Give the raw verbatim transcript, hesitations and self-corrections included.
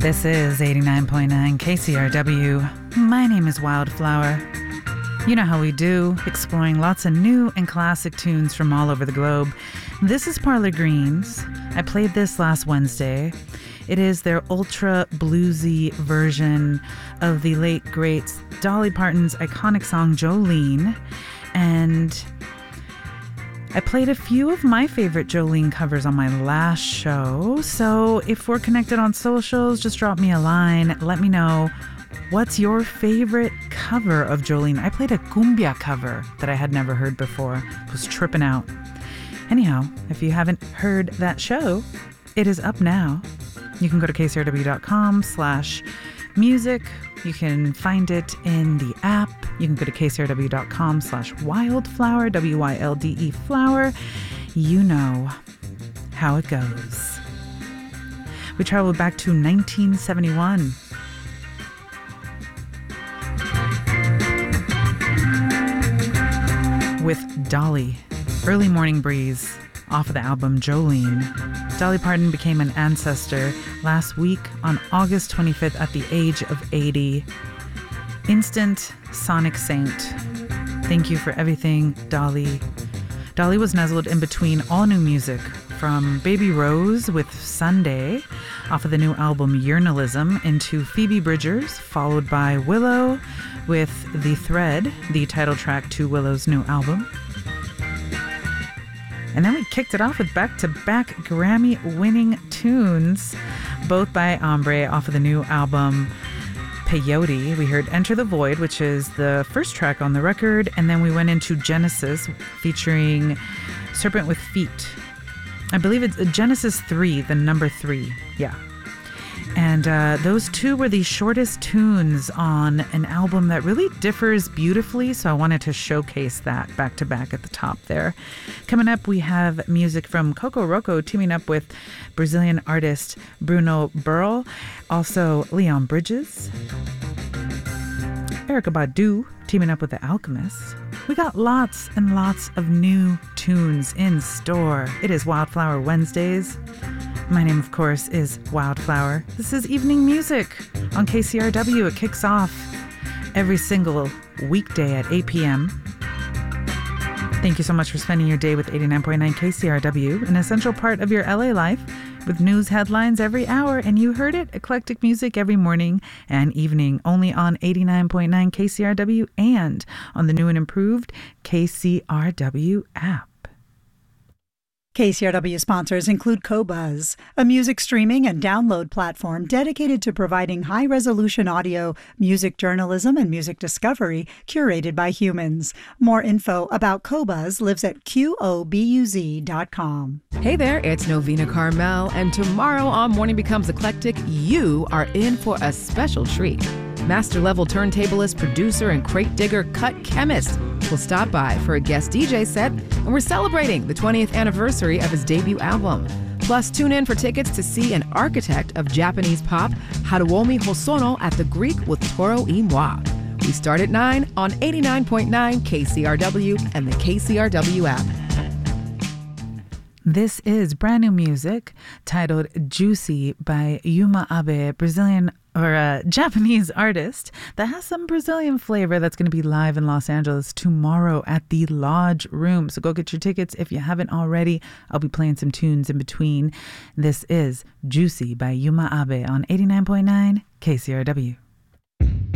This is eighty-nine point nine K C R W. My name is Wildflower. You know how we do, exploring lots of new and classic tunes from all over the globe. This is Parlor Greens. I played this last Wednesday. It is their ultra bluesy version of the late great Dolly Parton's iconic song Jolene. And I played a few of my favorite Jolene covers on my last show. So if we're connected on socials, just drop me a line. Let me know, what's your favorite cover of Jolene? I played a cumbia cover that I had never heard before. I was tripping out. Anyhow, if you haven't heard that show, it is up now. You can go to kcrw.com slash music. You can find it in the app. You can go to kcrw.com slash wildflower, W Y L D E flower. You know how it goes. We traveled back to nineteen seventy-one. With Dolly, Early Morning Breeze, off of the album Jolene. Dolly Parton became an ancestor last week on August twenty-fifth at the age of eighty. Instant sonic saint. Thank you for everything, Dolly. Dolly was nuzzled in between all new music, from Baby Rose with Sunday, off of the new album Yearnalism, into Phoebe Bridgers, followed by Willow with The Thread, the title track to Willow's new album. And then we kicked it off with back-to-back Grammy-winning tunes, both by Ombre off of the new album Peyote. We heard Enter the Void, which is the first track on the record, and then we went into Genesis featuring Serpent with Feet. I believe it's Genesis three, the number three. Yeah. And uh, those two were the shortest tunes on an album that really differs beautifully, so I wanted to showcase that back to back at the top there. Coming up, we have music from Coco Roco teaming up with Brazilian artist Bruno Burrell, also Leon Bridges, Erykah Badu teaming up with The Alchemists. We got lots and lots of new tunes in store. It is Wildflower Wednesdays. My name, of course, is Wildflower. This is Evening Music on K C R W. It kicks off every single weekday at eight p.m. Thank you so much for spending your day with eighty-nine point nine K C R W, an essential part of your L A life, with news headlines every hour. And you heard it, eclectic music every morning and evening, only on eighty-nine point nine K C R W and on the new and improved K C R W app. K C R W sponsors include Qobuz, a music streaming and download platform dedicated to providing high-resolution audio, music journalism, and music discovery curated by humans. More info about Qobuz lives at Q O B U Z dot com. Hey there, it's Novena Carmel, and tomorrow on Morning Becomes Eclectic, you are in for a special treat. Master-level turntablist, producer, and crate digger Cut Chemist will stop by for a guest D J set, and we're celebrating the twentieth anniversary of his debut album. Plus, tune in for tickets to see an architect of Japanese pop, Haruomi Hosono, at the Greek with Toro y Moi. We start at nine on eighty-nine point nine K C R W and the K C R W app. This is brand new music titled Juicy by Yuma Abe, Brazilian or a Japanese artist that has some Brazilian flavor, that's going to be live in Los Angeles tomorrow at the Lodge Room. So go get your tickets if you haven't already. I'll be playing some tunes in between. This is Juicy by Yuma Abe on eighty-nine point nine K C R W.